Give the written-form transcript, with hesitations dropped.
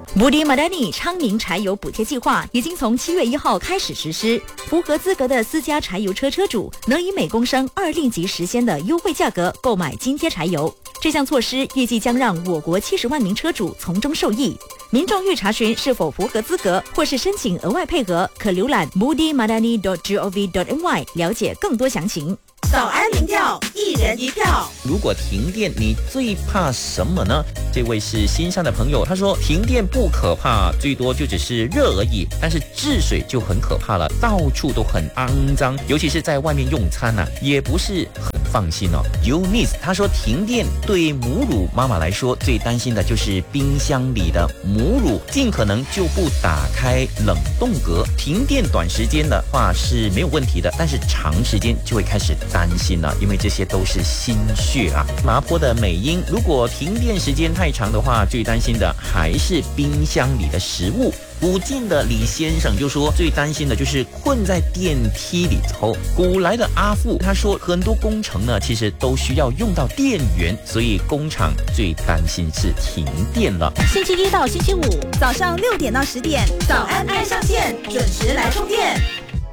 Budi Madani 昌明柴油补贴计划已经从7月1号开始实施，符合资格的私家柴油车车主能以每公升2令吉时鲜的优惠价格购买津贴柴油。这项措施预计将让我国70万名车主从中受益。民众欲查询是否符合资格，或是申请额外配额，可浏览 budimadani.gov.my 了解更多详情。 早安民调，一人一票。 如果停电，你最怕什么呢？这位是新上的朋友，他说停电不可怕，最多就只是热而已，但是治水就很可怕了，到处都很肮脏，尤其是在外面用餐啊，也不是很放心哦。Eunice 他说停电对母乳妈妈来说最担心的就是冰箱里的母乳尽可能就不打开冷冻格，停电短时间的话是没有问题的，但是长时间就会开始担心了，因为这些都是心血啊。麻坡的美英，如果停电时间太长的话，最担心的还是冰箱里的食物。古晋的李先生就说最担心的就是困在电梯里头。古来的阿富他说很多工程呢其实都需要用到电源，所以工厂最担心是停电了。 星期一到星期五早上6点到10点，早安爱上线准时来充电。